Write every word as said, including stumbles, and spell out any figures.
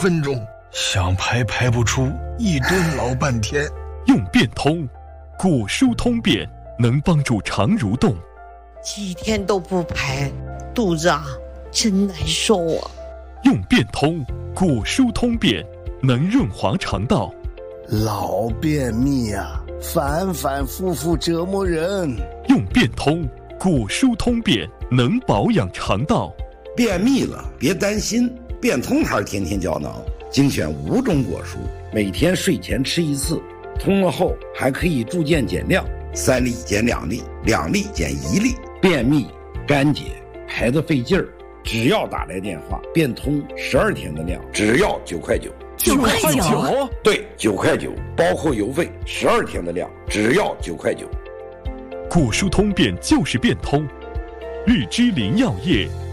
分钟，想排排不出，一顿老半天。 用变通，果蔬通便，能帮助肠蠕动。 几天都不排，肚子啊真难受啊。 用变通，果蔬通便，能润滑肠道。 老便秘啊，反反复复折磨人。 用变通，果蔬通便，能保养肠道。 便秘了别担心，变通牌天天胶囊精选五种果蔬，每天睡前吃一次，通了后还可以逐渐减量，三粒减两粒，两粒减一粒。便秘干结排得费劲儿，只要打来电话，变通十二天的量，只要九块九。 九块九？ 对，九块九，包括邮费，十二天的量，只要九块九。 果蔬通便就是变通，日之林药业